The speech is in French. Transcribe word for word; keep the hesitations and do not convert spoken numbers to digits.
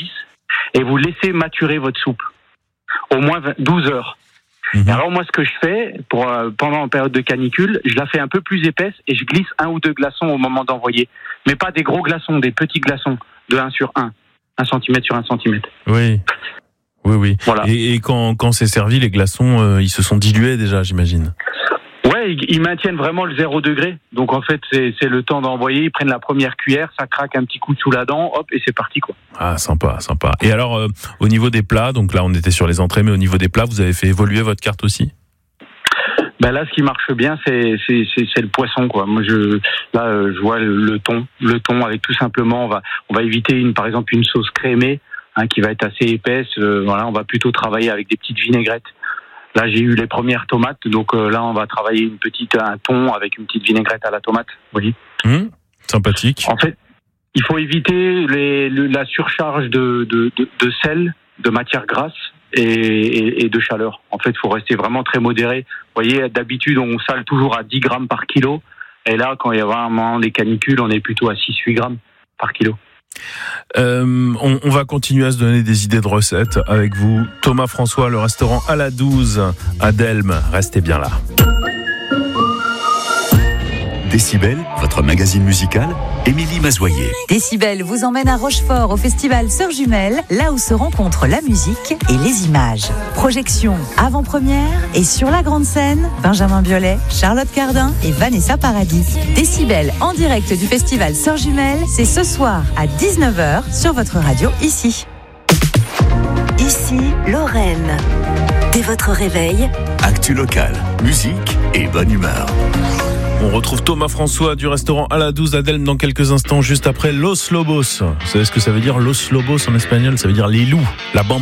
dix, et vous laissez maturer votre soupe. Au moins douze heures. Mmh. Et alors moi, ce que je fais, pour, euh, pendant en période de canicule, je la fais un peu plus épaisse et je glisse un ou deux glaçons au moment d'envoyer. Mais pas des gros glaçons, des petits glaçons de un sur un. un centimètre sur un centimètre. Oui, oui, oui. Voilà. Et, et quand, quand c'est servi, les glaçons, euh, ils se sont dilués déjà, j'imagine. Ouais, ils, ils maintiennent vraiment le zéro degré. Donc en fait, c'est, c'est le temps d'envoyer. Ils prennent la première cuillère, ça craque un petit coup sous la dent, hop, et c'est parti, quoi. Ah, sympa, sympa. Et alors, euh, au niveau des plats, donc là, on était sur les entrées, mais au niveau des plats, vous avez fait évoluer votre carte aussi ? Ben là, ce qui marche bien, c'est, c'est, c'est, c'est le poisson, quoi. Moi, je, là, euh, je vois le, le thon, le thon avec tout simplement, on va, on va éviter une, par exemple, une sauce crémée, hein, qui va être assez épaisse. Euh, voilà, on va plutôt travailler avec des petites vinaigrettes. Là, j'ai eu les premières tomates, donc euh, là, on va travailler une petite, un thon avec une petite vinaigrette à la tomate. Vous voyez ? Mmh, sympathique. En fait, il faut éviter les, le, la surcharge de, de, de, de sel, de matière grasse et, et, et de chaleur. En fait, il faut rester vraiment très modéré. Vous voyez, d'habitude, on sale toujours à dix grammes par kilo. Et là, quand il y a vraiment des canicules, on est plutôt à six à huit grammes par kilo. Euh, on, on va continuer à se donner des idées de recettes avec vous. Thomas François, le restaurant à la douze à Delme. Restez bien là. Décibel, votre magazine musical, Émilie Mazoyer. Décibel vous emmène à Rochefort au festival Sœurs Jumelles, là où se rencontrent la musique et les images. Projection avant-première et sur la grande scène, Benjamin Biolay, Charlotte Cardin et Vanessa Paradis. Décibel en direct du festival Sœurs Jumelles, c'est ce soir à dix-neuf heures sur votre radio ici. Ici, Lorraine. Dès votre réveil, Actu locale, musique et bonne humeur. On retrouve Thomas François du restaurant à la douze à Delme dans quelques instants, juste après Los Lobos. Vous savez ce que ça veut dire, Los Lobos en espagnol ? Ça veut dire les loups, la bande.